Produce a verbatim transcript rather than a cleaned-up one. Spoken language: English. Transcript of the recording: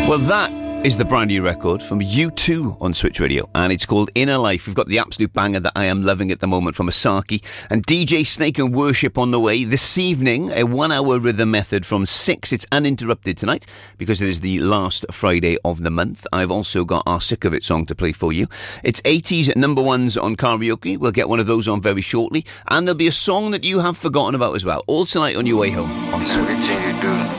Well, that is the brand new record from U two on Switch Radio, and it's called Inner Life. We've got the absolute banger that I am loving at the moment from Asaki, and D J Snake and Worship on the way this evening. A one-hour rhythm method from six. It's uninterrupted tonight because it is the last Friday of the month. I've also got our Sick of It song to play for you. It's eighties number ones on karaoke. We'll get one of those on very shortly, and there'll be a song that you have forgotten about as well. All tonight on your way home on Switch.